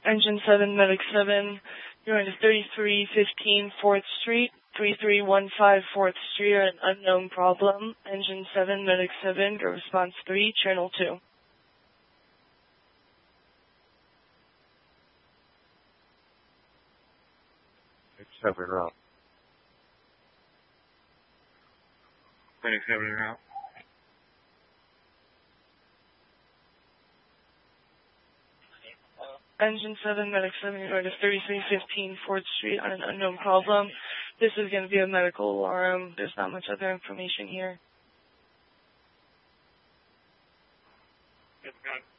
Engine 7, Medic 7, you're going to 3315 4th Street, 3315 4th Street, an unknown problem. Engine 7, Medic 7, go response 3, channel 2. Medic 7 route. Medic 7 route. Engine 7, Medic 7, you're going to 3315 4th Street on an unknown problem. This is going to be a medical alarm. There's not much other information here. Yes,